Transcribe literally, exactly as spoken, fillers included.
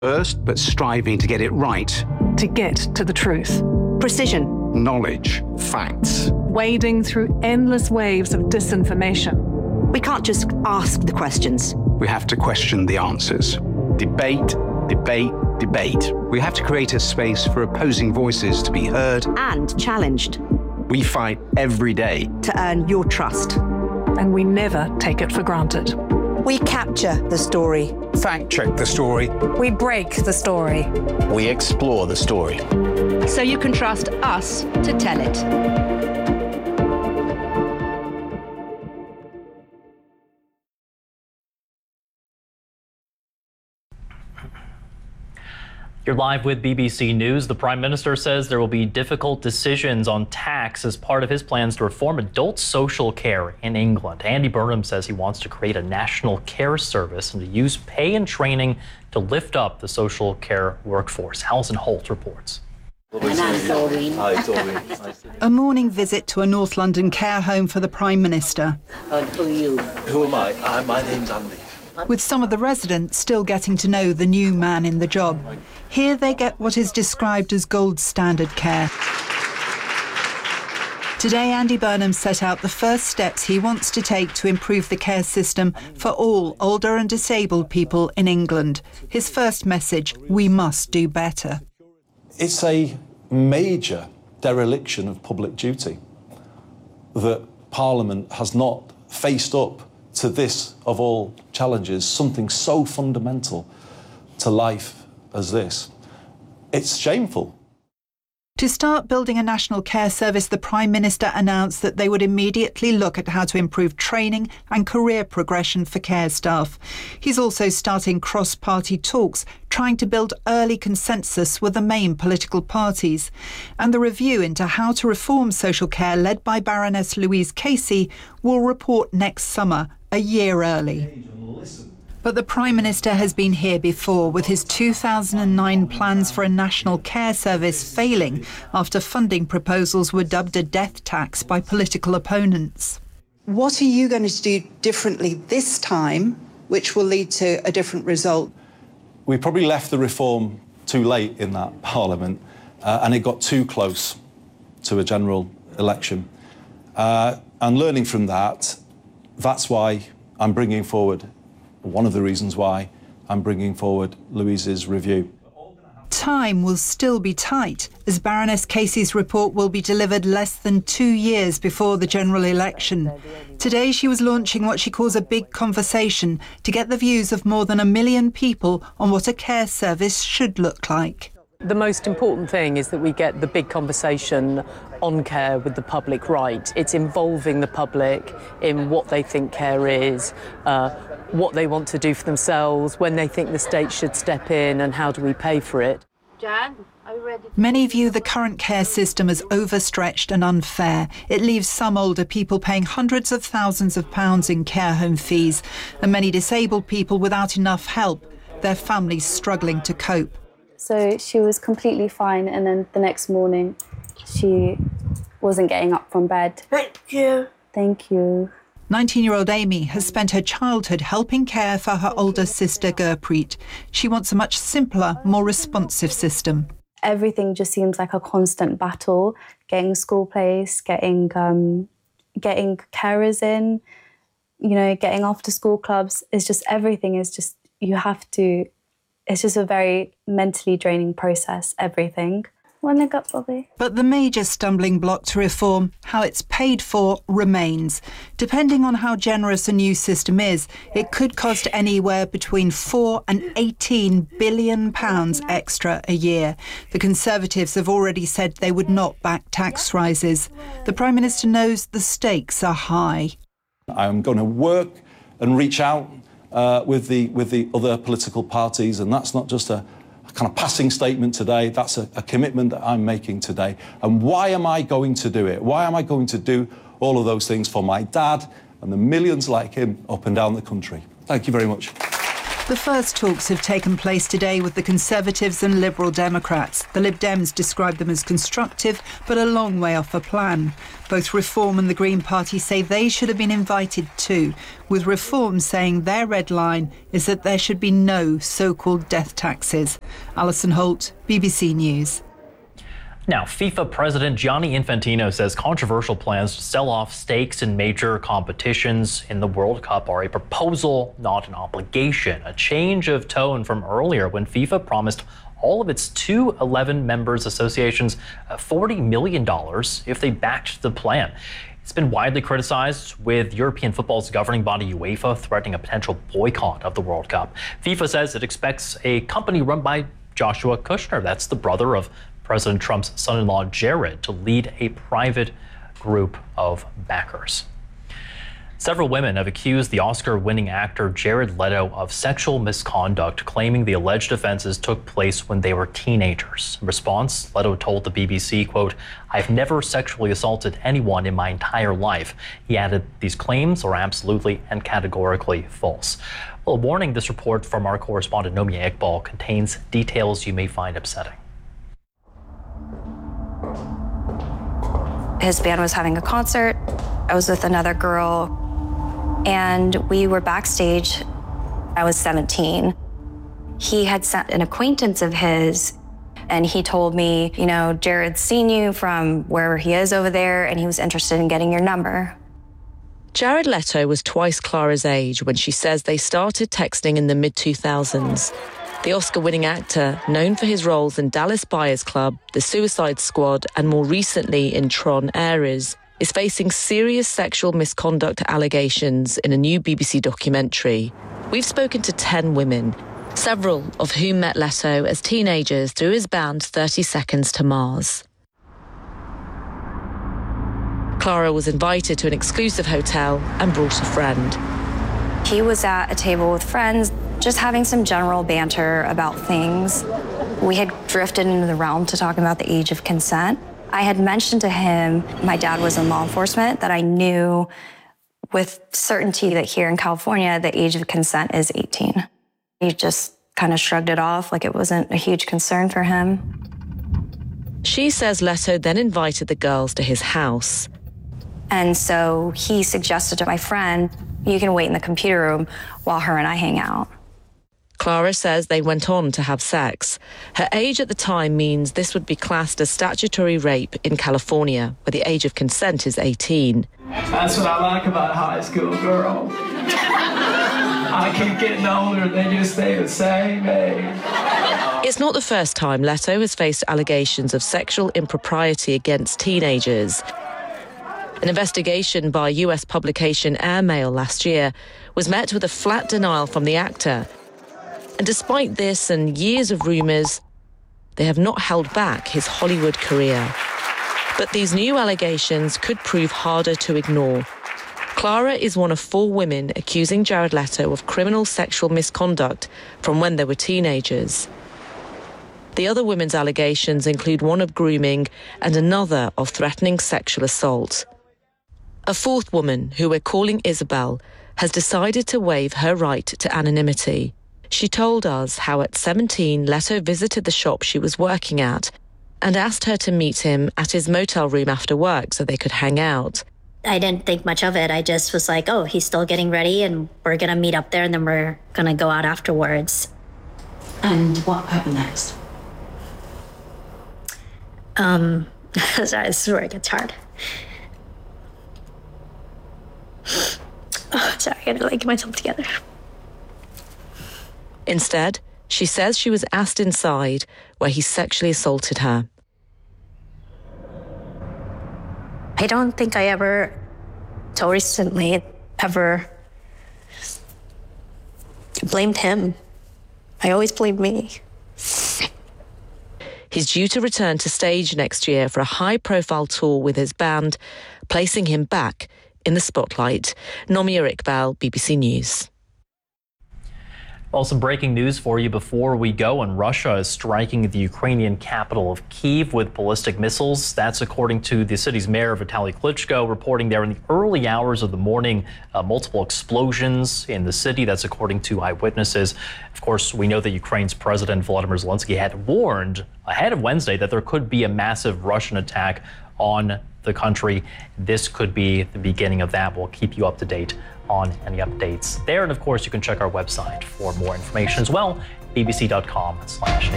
First, but striving to get it right. To get to the truth. Precision. Knowledge. Facts. Wading through endless waves of disinformation. We can't just ask the questions. We have to question the answers. Debate, debate, debate. We have to create a space for opposing voices to be heard and challenged. We fight every day to earn your trust. And we never take it for granted. We capture the story. Fact-check the story. We break the story. We explore the story. So you can trust us to tell it. You're live with B B C News. The Prime Minister says there will be difficult decisions on tax as part of his plans to reform adult social care in England. Andy Burnham says he wants to create a national care service and to use pay and training to lift up the social care workforce. Alison Holt reports. A morning visit to a North London care home for the Prime Minister. Uh, who are you? Who am I? Uh, my name's Andy. With some of the residents still getting to know the new man in the job. Here they get what is described as gold standard care. Today, Andy Burnham set out the first steps he wants to take to improve the care system for all older and disabled people in England. His first message: we must do better. It's a major dereliction of public duty that Parliament has not faced up to this, of all challenges, something so fundamental to life as this. It's shameful. To start building a national care service, the Prime Minister announced that they would immediately look at how to improve training and career progression for care staff. He's also starting cross-party talks, trying to build early consensus with the main political parties. And the review into how to reform social care, led by Baroness Louise Casey, will report next summer, a year early. But the Prime Minister has been here before, with his two thousand nine plans for a national care service failing after funding proposals were dubbed a death tax by political opponents. What are you going to do differently this time, which will lead to a different result? We probably left the reform too late in that Parliament, uh, and it got too close to a general election. Uh, and learning from that, that's why I'm bringing forward one of the reasons why I'm bringing forward Louise's review. Time will still be tight, as Baroness Casey's report will be delivered less than two years before the general election. Today she was launching what she calls a big conversation to get the views of more than a million people on what a care service should look like. The most important thing is that we get the big conversation on care with the public right. It's involving the public in what they think care is, uh, what they want to do for themselves, when they think the state should step in, and how do we pay for it. Jan, are you ready? Many view the current care system as overstretched and unfair. It leaves some older people paying hundreds of thousands of pounds in care home fees, and many disabled people without enough help, their families struggling to cope. So she was completely fine, and then the next morning she wasn't getting up from bed. Thank you. Thank you. nineteen-year-old Amy has spent her childhood helping care for her older sister Gurpreet. She wants a much simpler, more responsive system. Everything just seems like a constant battle, getting school place, getting, um, getting carers in, you know, getting after school clubs. It's just, everything is just, you have to, it's just a very mentally draining process, everything. One leg up, Bobby. But the major stumbling block to reform, how it's paid for, remains. Depending on how generous a new system is, it could cost anywhere between four and eighteen billion pounds extra a year. The Conservatives have already said they would not back tax rises. The Prime Minister knows the stakes are high. I'm going to work and reach out uh, with the with the other political parties, and that's not just a kind of passing statement today. That's a, a commitment that I'm making today. And why am I going to do it? Why am I going to do all of those things for my dad and the millions like him up and down the country? Thank you very much. The first talks have taken place today with the Conservatives and Liberal Democrats. The Lib Dems describe them as constructive, but a long way off a plan. Both Reform and the Green Party say they should have been invited too, with Reform saying their red line is that there should be no so-called death taxes. Alison Holt, B B C News. Now, FIFA President Gianni Infantino says controversial plans to sell off stakes in major competitions in the World Cup are a proposal, not an obligation. A change of tone from earlier when FIFA promised all of its two eleven members associations forty million dollars if they backed the plan. It's been widely criticized, with European football's governing body UEFA threatening a potential boycott of the World Cup. FIFA says it expects a company run by Joshua Kushner, that's the brother of President Trump's son-in-law Jared, to lead a private group of backers. Several women have accused the Oscar-winning actor Jared Leto of sexual misconduct, claiming the alleged offenses took place when they were teenagers. In response, Leto told the B B C, quote, "I've never sexually assaulted anyone in my entire life." He added, "These claims are absolutely and categorically false." Well, a warning, this report from our correspondent Nomia Iqbal contains details you may find upsetting. His band was having a concert. I was with another girl, and we were backstage. I was seventeen. He had sent an acquaintance of his, and he told me, you know, Jared's seen you from wherever he is over there, and he was interested in getting your number. Jared Leto was twice Clara's age when she says they started texting in the mid two thousands. The Oscar-winning actor, known for his roles in Dallas Buyers Club, The Suicide Squad, and more recently in Tron Ares, is facing serious sexual misconduct allegations in a new B B C documentary. We've spoken to ten women, several of whom met Leto as teenagers through his band thirty seconds to Mars. Clara was invited to an exclusive hotel and brought a friend. He was at a table with friends, just having some general banter about things. We had drifted into the realm to talking about the age of consent. I had mentioned to him my dad was in law enforcement, that I knew with certainty that here in California, the age of consent is eighteen. He just kind of shrugged it off like it wasn't a huge concern for him. She says Leto then invited the girls to his house. And so he suggested to my friend, you can wait in the computer room while her and I hang out. Clara says they went on to have sex. Her age at the time means this would be classed as statutory rape in California, where the age of consent is eighteen. That's what I like about high school girls. I keep getting older, they just stay the same age. It's not the first time Leto has faced allegations of sexual impropriety against teenagers. An investigation by U S publication Airmail last year was met with a flat denial from the actor. And despite this and years of rumours, they have not held back his Hollywood career. But these new allegations could prove harder to ignore. Clara is one of four women accusing Jared Leto of criminal sexual misconduct from when they were teenagers. The other women's allegations include one of grooming and another of threatening sexual assault. A fourth woman, who we're calling Isabel, has decided to waive her right to anonymity. She told us how at seventeen, Leto visited the shop she was working at and asked her to meet him at his motel room after work so they could hang out. I didn't think much of it. I just was like, oh, he's still getting ready and we're going to meet up there and then we're going to go out afterwards. And what happened next? Um, sorry, this is where it gets hard. Oh, sorry, I gotta like get myself together. Instead, she says she was asked inside where he sexually assaulted her. I don't think I ever, till recently, ever blamed him. I always blamed me. He's due to return to stage next year for a high-profile tour with his band, placing him back in the spotlight. Nomia Iqbal, B B C News. Well, some breaking news for you before we go. And Russia is striking the Ukrainian capital of Kyiv with ballistic missiles. That's according to the city's mayor, Vitaly Klitschko, reporting there in the early hours of the morning, uh, multiple explosions in the city. That's according to eyewitnesses. Of course, we know that Ukraine's President Volodymyr Zelensky had warned ahead of Wednesday that there could be a massive Russian attack on the country. This could be the beginning of that. We'll keep you up to date on any updates there. And of course, you can check our website for more information as well, b b c dot com slash